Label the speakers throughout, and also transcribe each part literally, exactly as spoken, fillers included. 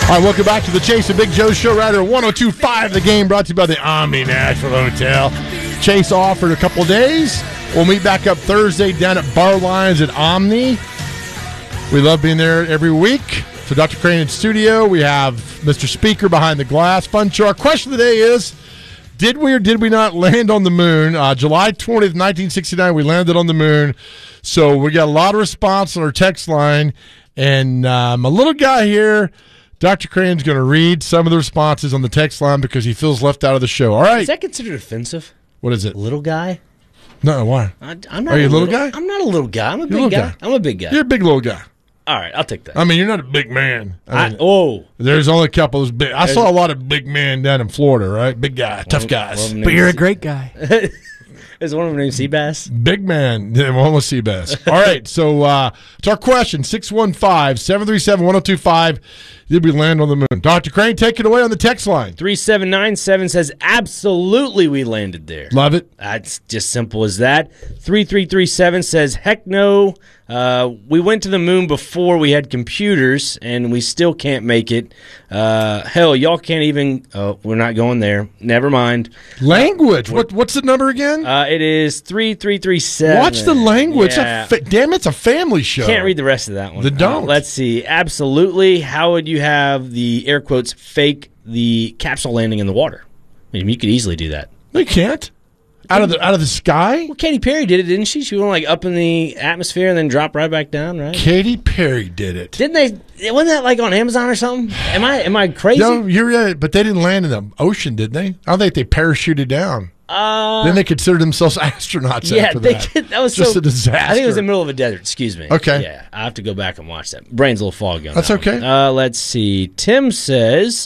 Speaker 1: All right, welcome back to the Chase and Big Joe Show right here at one oh two point five The Game, brought to you by the Omni Nashville Hotel. Chase off for a couple days. We'll meet back up Thursday down at Bar Lions at Omni. We love being there every week. So Doctor Crane in studio. We have Mister Speaker behind the glass. Fun show. Our question of the day is, did we or did we not land on the moon? Uh, July twentieth, nineteen sixty-nine, we landed on the moon. So we got a lot of response on our text line. And um, a little guy here, Doctor Crane's going to read some of the responses on the text line because he feels left out of the show. All right.
Speaker 2: Is that considered offensive?
Speaker 1: What is it?
Speaker 2: Little guy?
Speaker 1: No, why?
Speaker 2: I, I'm not
Speaker 1: Are you a little,
Speaker 2: little
Speaker 1: guy?
Speaker 2: I'm not a little guy. I'm a
Speaker 1: You're
Speaker 2: big
Speaker 1: a
Speaker 2: guy.
Speaker 1: guy.
Speaker 2: I'm a big guy.
Speaker 1: You're a big little guy.
Speaker 2: All right, I'll take that.
Speaker 1: I mean, you're not a big man. I
Speaker 2: I,
Speaker 1: mean,
Speaker 2: oh.
Speaker 1: there's only a couple of big. I saw a lot of big men down in Florida, right? Big guy, tough guys.
Speaker 3: But you're a great guy.
Speaker 2: Is one of them named Seabass?
Speaker 1: Big man. Yeah, one was Seabass. All right, so uh, it's our question, six one five, seven three seven, one oh two five. Did we land on the moon? Doctor Crane, take it away on the text line.
Speaker 2: three seven nine seven says, absolutely we landed there.
Speaker 1: Love it.
Speaker 2: That's just simple as that. three three three seven says, heck no. Uh, we went to the moon before we had computers, and we still can't make it. Uh, hell, y'all can't even. Oh, we're not going there. Never mind.
Speaker 1: Language. What? What's the number again?
Speaker 2: Uh, it is three three three seven.
Speaker 1: Watch the language.
Speaker 2: Yeah.
Speaker 1: A fa- damn, it's a family show.
Speaker 2: Can't read the rest of that one.
Speaker 1: Then don't.
Speaker 2: Uh, let's see. Absolutely. How would you have the air quotes fake the capsule landing in the water? I mean, you could easily do that.
Speaker 1: No, you can't. Out of the out of the sky?
Speaker 2: Well, Katy Perry did it, didn't she? She went like up in the atmosphere and then drop right back down, right?
Speaker 1: Katy Perry did it.
Speaker 2: Didn't they? Wasn't that like on Amazon or something? Am I am I crazy?
Speaker 1: No, you're right, but they didn't land in the ocean, did they? I don't think they parachuted down.
Speaker 2: Uh,
Speaker 1: then they considered themselves astronauts
Speaker 2: yeah,
Speaker 1: after
Speaker 2: they
Speaker 1: that.
Speaker 2: did. That was
Speaker 1: just
Speaker 2: so,
Speaker 1: a disaster.
Speaker 2: I think it was in the middle of a desert. Excuse me.
Speaker 1: Okay.
Speaker 2: Yeah, I have to go back and watch that. Brain's a little foggy on
Speaker 1: That's
Speaker 2: that
Speaker 1: okay.
Speaker 2: one. Uh, let's see. Tim says,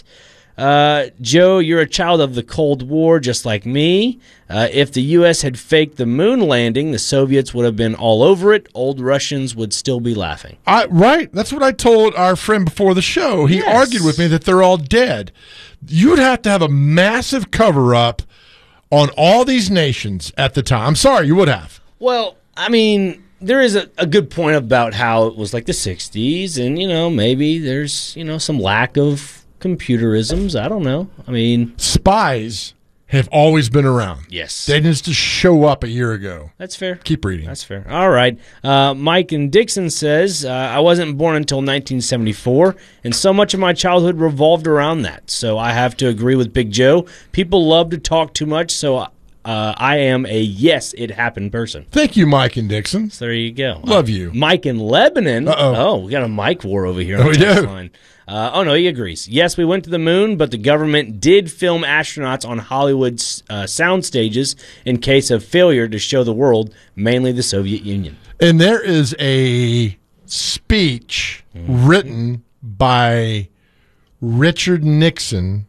Speaker 2: uh, Joe, you're a child of the Cold War, just like me. Uh, if the U S had faked the moon landing, the Soviets would have been all over it. Old Russians would still be laughing.
Speaker 1: I, right. That's what I told our friend before the show. He
Speaker 2: Yes.
Speaker 1: argued with me that they're all dead. You'd have to have a massive cover-up on all these nations at the time. I'm sorry, you would have.
Speaker 2: Well, I mean, there is a, a good point about how it was like the sixties, and, you know, maybe there's, you know, some lack of computerisms. I don't know. I mean,
Speaker 1: Spies have always been around.
Speaker 2: yes.
Speaker 1: They didn't just show up a year ago.
Speaker 2: That's fair.
Speaker 1: Keep reading.
Speaker 2: That's fair. All right. Uh, Mike and Dixon says, uh, I wasn't born until nineteen seventy-four, and so much of my childhood revolved around that. So I have to agree with Big Joe. People love to talk too much, so uh, I am a yes, it happened person.
Speaker 1: Thank you, Mike and Dixon.
Speaker 2: So there you go.
Speaker 1: Love
Speaker 2: Uh,
Speaker 1: you.
Speaker 2: Mike in Lebanon.
Speaker 1: Uh-oh.
Speaker 2: Oh, we got a Mike war over here on
Speaker 1: Oh,
Speaker 2: the
Speaker 1: we
Speaker 2: text
Speaker 1: do.
Speaker 2: line. Uh, oh, no, he agrees. Yes, we went to the moon, but the government did film astronauts on Hollywood's uh, sound stages in case of failure to show the world, mainly the Soviet Union.
Speaker 1: And there is a speech
Speaker 2: Mm-hmm.
Speaker 1: written by Richard Nixon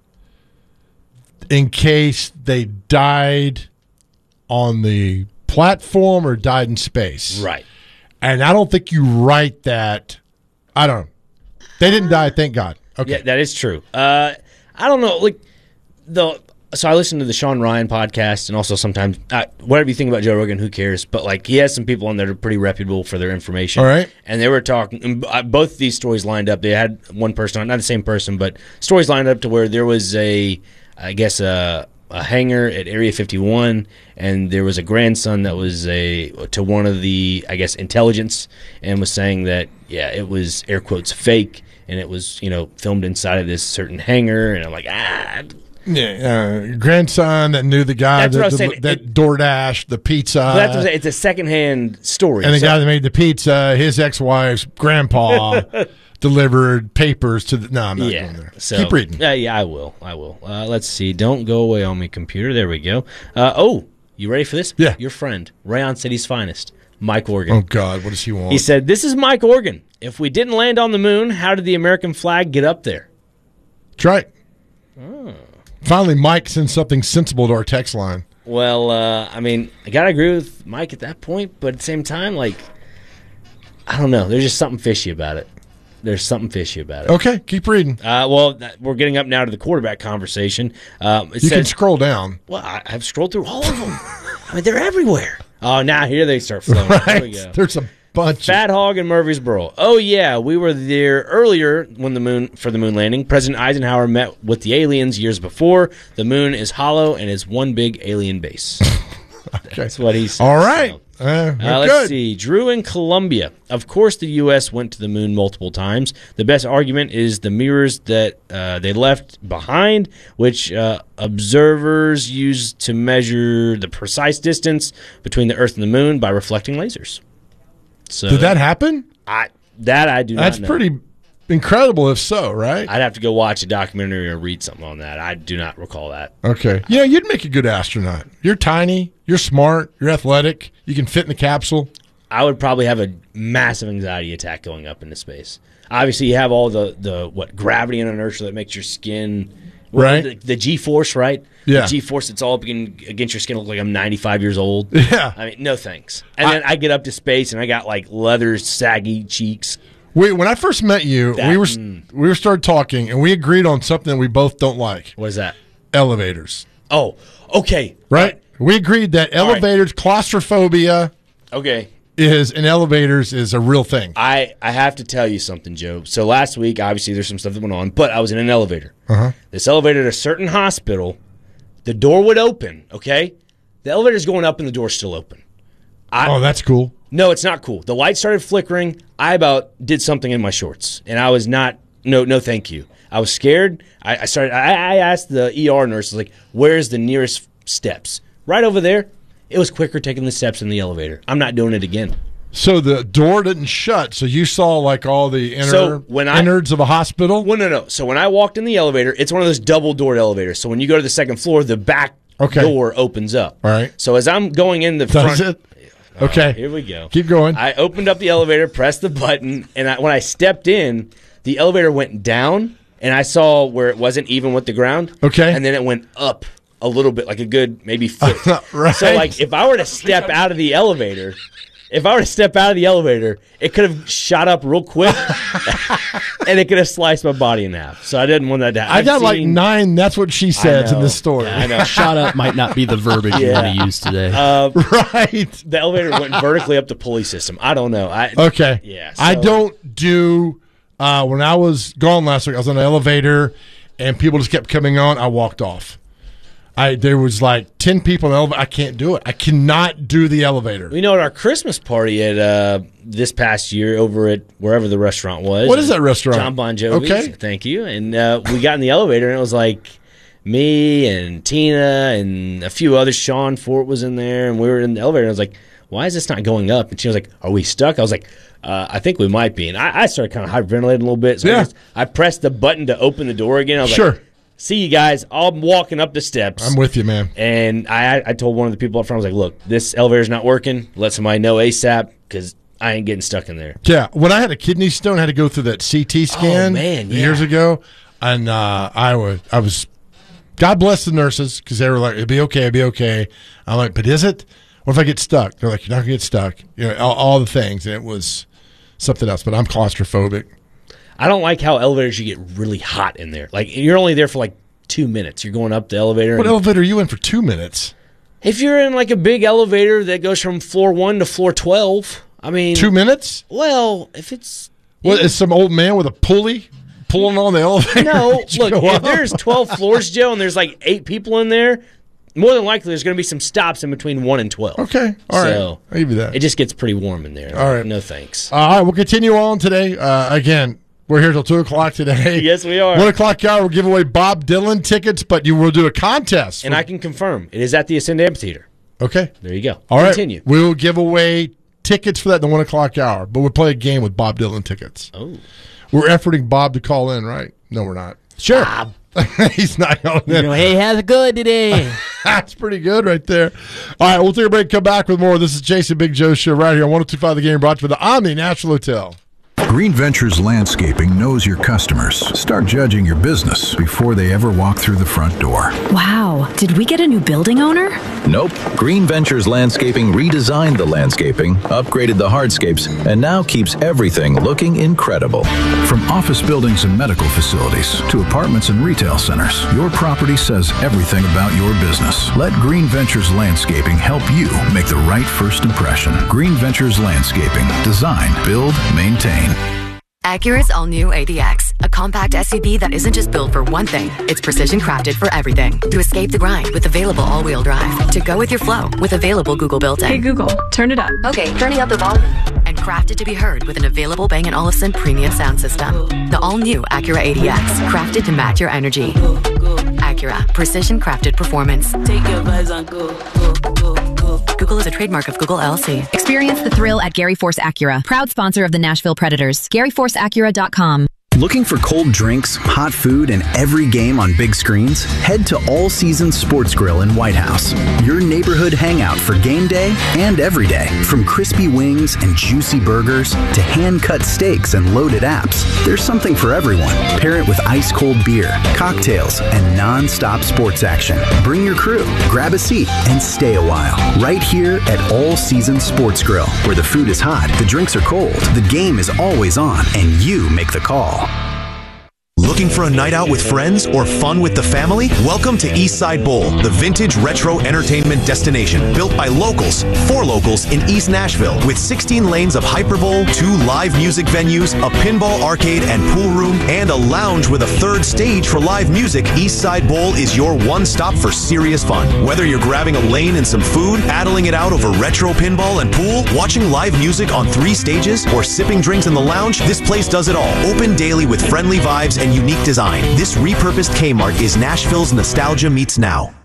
Speaker 1: in case they died on the platform or died in space.
Speaker 2: Right.
Speaker 1: And I don't think you write that. I don't know. They didn't die, thank God. Okay.
Speaker 2: Yeah, that is true. Uh, I don't know. Like the so I listen to the Sean Ryan podcast, and also sometimes uh, whatever you think about Joe Rogan, who cares? But like he has some people on there that are pretty reputable for their information.
Speaker 1: All right.
Speaker 2: And they were talking. And uh, both of these stories lined up. They had one person on, not the same person, but stories lined up to where there was a, I guess a. a hangar at Area fifty-one, and there was a grandson that was a to one of the, I guess, intelligence, and was saying that, yeah, it was, air quotes, fake, and it was, you know, filmed inside of this certain hangar, and I'm like, ah.
Speaker 1: Yeah, uh, grandson that knew the guy
Speaker 2: That's what I
Speaker 1: that,
Speaker 2: was
Speaker 1: the,
Speaker 2: saying.
Speaker 1: that
Speaker 2: It-
Speaker 1: DoorDash, the pizza.
Speaker 2: But that's what I'm saying. It's a secondhand story.
Speaker 1: And the
Speaker 2: So-
Speaker 1: guy that made the pizza, his ex-wife's grandpa delivered papers to the. No, I'm not
Speaker 2: yeah.
Speaker 1: going there.
Speaker 2: So,
Speaker 1: Keep reading.
Speaker 2: Yeah, yeah, I will. I will. Uh, let's see. Don't go away on me, computer. There we go. Uh, oh, you ready for this?
Speaker 1: Yeah.
Speaker 2: Your friend, Rayon City's finest, Mike Organ.
Speaker 1: Oh, God, what does he want?
Speaker 2: He said, "This is Mike Organ. If we didn't land on the moon, how did the American flag get up there?"
Speaker 1: That's right.
Speaker 2: Oh.
Speaker 1: Finally, Mike sends something sensible to our text line.
Speaker 2: Well, uh, I mean, I gotta agree with Mike at that point, but at the same time, like, I don't know. There's just something fishy about it. There's something fishy about it.
Speaker 1: Okay, keep reading.
Speaker 2: Uh, well, th- we're getting up now to the quarterback conversation. Um, it
Speaker 1: You can
Speaker 2: says,
Speaker 1: scroll down.
Speaker 2: well, I, I've scrolled through all of them. I mean, they're everywhere. Oh, now here they start flowing. Here we
Speaker 1: Right.
Speaker 2: go.
Speaker 1: There's a Bunch.
Speaker 2: Fat Hog in Murfreesboro. Oh yeah, we were there earlier when the moon for the moon landing. President Eisenhower met with the aliens years before. The moon is hollow and is one big alien base.
Speaker 1: Okay.
Speaker 2: That's what he said.
Speaker 1: All right.
Speaker 2: So.
Speaker 1: Uh,
Speaker 2: Uh, let's
Speaker 1: good.
Speaker 2: see. Drew in Colombia. Of course, the U S went to the moon multiple times. The best argument is the mirrors that uh, they left behind, which uh, observers used to measure the precise distance between the Earth and the moon by reflecting lasers. So
Speaker 1: Did that happen?
Speaker 2: I, that I do
Speaker 1: That's
Speaker 2: not know.
Speaker 1: pretty incredible if so, right?
Speaker 2: I'd have to go watch a documentary or read something on that. I do not recall that.
Speaker 1: Okay. You know, you'd make a good astronaut. You're tiny, you're smart, you're athletic, you can fit in the capsule.
Speaker 2: I would probably have a massive anxiety attack going up into space. Obviously, you have all the, the what gravity and inertia that makes your skin
Speaker 1: Right.
Speaker 2: The, the G-force, right?
Speaker 1: Yeah.
Speaker 2: The G-force that's all up against your skin. Look like I'm ninety-five years old.
Speaker 1: Yeah.
Speaker 2: I mean, no thanks. And then I get up to space and I got like leather, saggy cheeks.
Speaker 1: We, when I first met you,
Speaker 2: That-
Speaker 1: we were
Speaker 2: mm.
Speaker 1: we were started talking, and we agreed on something that we both don't like:
Speaker 2: What is that?
Speaker 1: elevators.
Speaker 2: Oh, okay.
Speaker 1: Right? We agreed that
Speaker 2: All right.
Speaker 1: elevators, claustrophobia
Speaker 2: Okay.
Speaker 1: is in elevators is a real thing.
Speaker 2: I, I have to tell you something, Joe. So last week, obviously, there's some stuff that went on, but I was in an elevator.
Speaker 1: Uh-huh.
Speaker 2: This elevator at a certain hospital, the door would open, okay? The elevator's going up and the door's still open. I,
Speaker 1: Oh, that's cool.
Speaker 2: No, it's not cool. The light started flickering. I about did something in my shorts, and I was not. No, no, thank you. I was scared. I, I started. I, I asked the E R nurse, like, "Where's the nearest steps?" Right over there. It was quicker taking the steps in the elevator. I'm not doing it again.
Speaker 1: So the door didn't shut, so you saw like all the inner,
Speaker 2: So when I-
Speaker 1: innards of a hospital?
Speaker 2: Well, no, no. So when I walked in the elevator, it's one of those double doored elevators. So when you go to the second floor, the back
Speaker 1: Okay.
Speaker 2: door opens up.
Speaker 1: All right.
Speaker 2: So as I'm going in the
Speaker 1: Does
Speaker 2: front,
Speaker 1: it? Okay.
Speaker 2: here we go.
Speaker 1: Keep going.
Speaker 2: I opened up the elevator, pressed the button, and I, when I stepped in, the elevator went down, and I saw where it wasn't even with the ground.
Speaker 1: Okay.
Speaker 2: And then it went up a little bit, like a good maybe foot.
Speaker 1: Right.
Speaker 2: So, like, if I were to step out of the elevator, if I were to step out of the elevator, it could have shot up real quick, and it could have sliced my body in half. So I didn't want that to happen.
Speaker 1: I got
Speaker 2: I've
Speaker 1: like
Speaker 2: seen-
Speaker 1: nine. That's what she says in
Speaker 2: know.
Speaker 1: this story.
Speaker 2: Yeah, I know.
Speaker 3: Shot up might not be the verbiage you
Speaker 2: Yeah.
Speaker 3: want to use today.
Speaker 2: Uh,
Speaker 1: Right.
Speaker 2: the elevator went vertically up the pulley system. I don't know. I
Speaker 1: Okay.
Speaker 2: Yeah,
Speaker 1: I
Speaker 2: so-
Speaker 1: don't do. Uh, when I was gone last week, I was on an elevator, and people just kept coming on. I walked off. I there was like ten people in the elevator. I can't do it. I cannot do the elevator.
Speaker 2: You know, at our Christmas party at uh, this past year over at wherever the restaurant was.
Speaker 1: What is that restaurant?
Speaker 2: John Bon Jovi's.
Speaker 1: Okay.
Speaker 2: Thank you. And uh, we got in the elevator, and it was like me and Tina and a few others. Sean Fort was in there, and we were in the elevator. And I was like, why is this not going up? And she was like, are we stuck? I was like, uh, I think we might be. And I, I started kind of hyperventilating a little bit. So
Speaker 1: Yeah.
Speaker 2: I, just, I pressed the button to open the door again. I was
Speaker 1: Sure.
Speaker 2: like, see you guys. I'm walking up the steps.
Speaker 1: I'm with you, man.
Speaker 2: And I, I told one of the people up front, I was like, look, this elevator's not working. Let somebody know ASAP because I ain't getting stuck in there.
Speaker 1: Yeah, when I had a kidney stone, I had to go through that C T scan
Speaker 2: Oh, man, yeah.
Speaker 1: years ago, and uh, I was, I was, God bless the nurses because they were like, "It'll be okay, it'll be okay." I'm like, "But is it? What if I get stuck?" They're like, "You're not gonna get stuck." You know, all, all the things, and it was something else. But I'm claustrophobic.
Speaker 2: I don't like how elevators you get really hot in there. Like you're only there for like two minutes. You're going up the elevator.
Speaker 1: What
Speaker 2: and
Speaker 1: elevator are you in for two minutes?
Speaker 2: if you're in like a big elevator that goes from floor one to floor twelve, I mean,
Speaker 1: Two minutes?
Speaker 2: well, if it's
Speaker 1: What is some old man with a pulley pulling on the elevator?
Speaker 2: no,
Speaker 1: Did you
Speaker 2: look,
Speaker 1: go
Speaker 2: if
Speaker 1: up?
Speaker 2: there's twelve floors, Joe, and there's like eight people in there, more than likely there's going to be some stops in between one and twelve.
Speaker 1: Okay, all right,
Speaker 2: So,
Speaker 1: I'll give you that.
Speaker 2: It just gets pretty warm in there.
Speaker 1: All right.
Speaker 2: No thanks.
Speaker 1: All right, we'll continue on today. Uh, again, we're here till two o'clock today.
Speaker 2: Yes, we are.
Speaker 1: One o'clock hour, we'll give away Bob Dylan tickets, but you will do a contest.
Speaker 2: And I can confirm it is at the Ascend Amphitheater.
Speaker 1: okay.
Speaker 2: There you go.
Speaker 1: All right.
Speaker 2: Continue.
Speaker 1: We'll give away tickets for that in the one o'clock hour, but we'll play a game with Bob Dylan tickets.
Speaker 2: Oh.
Speaker 1: We're efforting Bob to call in, right? No, we're not. Sure. He's not calling
Speaker 3: You
Speaker 1: in.
Speaker 3: know, hey, how's it going today?
Speaker 1: That's pretty good right there. All right, we'll take a break, come back with more. This is Jason Big Joe Show right here on one oh two point five The Game, brought to you by the Omni National Hotel.
Speaker 4: Green Ventures Landscaping knows your customers. Start judging your business before they ever walk through the front door.
Speaker 5: Wow, did we get a new building owner?
Speaker 6: Nope. Green Ventures Landscaping redesigned the landscaping, upgraded the hardscapes, and now keeps everything looking incredible.
Speaker 4: From office buildings and medical facilities to apartments and retail centers, your property says everything about your business. Let Green Ventures Landscaping help you make the right first impression. Green Ventures Landscaping. Design, build, maintain.
Speaker 7: Acura's all-new A D X, a compact S U V that isn't just built for one thing, it's precision crafted for everything. To escape the grind with available all-wheel drive. To go with your flow with available Google built-in.
Speaker 8: Hey Google, turn it up.
Speaker 7: Okay, turning up the volume. And crafted to be heard with an available Bang and Olufsen premium sound system. The all-new Acura A D X, crafted to match your energy. Acura, precision crafted performance.
Speaker 9: Take your vibes on go, go, go, go.
Speaker 7: Google is a trademark of Google L L C.
Speaker 5: Experience the thrill at Gary Force Acura, proud sponsor of the Nashville Predators. Gary Force Acura dot com.
Speaker 10: Looking for cold drinks, hot food, and every game on big screens? Head to All Seasons Sports Grill in White House, your neighborhood hangout for game day and every day. From crispy wings and juicy burgers to hand-cut steaks and loaded apps, there's something for everyone. Pair it with ice-cold beer, cocktails, and non-stop sports action. Bring your crew, grab a seat, and stay a while. Right here at All Seasons Sports Grill, where the food is hot, the drinks are cold, the game is always on, and you make the call.
Speaker 11: Looking for a night out with friends or fun with the family? Welcome to Eastside Bowl, the vintage retro entertainment destination built by locals for locals in East Nashville with sixteen lanes of Hyperbowl, two live music venues, a pinball arcade and pool room, and a lounge with a third stage for live music. Eastside Bowl is your one stop for serious fun. Whether you're grabbing a lane and some food, paddling it out over retro pinball and pool, watching live music on three stages, or sipping drinks in the lounge, this place does it all. Open daily with friendly vibes and unique design. This repurposed Kmart is Nashville's nostalgia meets now.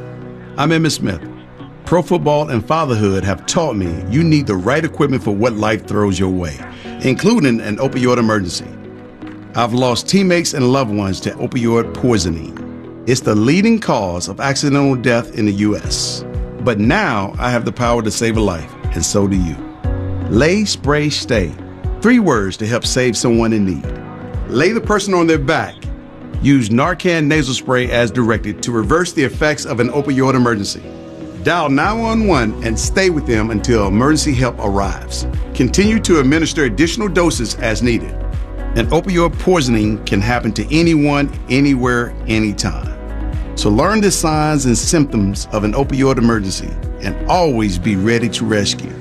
Speaker 12: I'm Emmitt Smith. Pro football and fatherhood have taught me you need the right equipment for what life throws your way, including an opioid emergency. I've lost teammates and loved ones to opioid poisoning. It's the leading cause of accidental death in the U S. But now I have the power to save a life, and so do you. Lay, spray, stay. Three words to help save someone in need. Lay the person on their back. Use Narcan nasal spray as directed to reverse the effects of an opioid emergency. Dial nine one one and stay with them until emergency help arrives. Continue to administer additional doses as needed. An opioid poisoning can happen to anyone, anywhere, anytime. So learn the signs and symptoms of an opioid emergency and always be ready to rescue.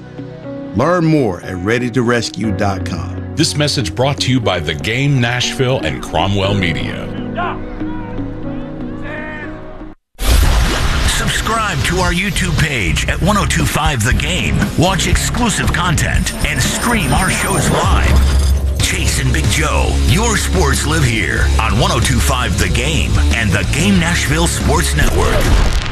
Speaker 12: Learn more at ready to rescue dot com.
Speaker 13: This message brought to you by The Game Nashville and Cromwell Media.
Speaker 14: Subscribe to our YouTube page at ten twenty-five The Game. Watch exclusive content and stream our shows live. Chase and Big Joe, your sports live here on ten twenty-five The Game and the Game Nashville Sports Network.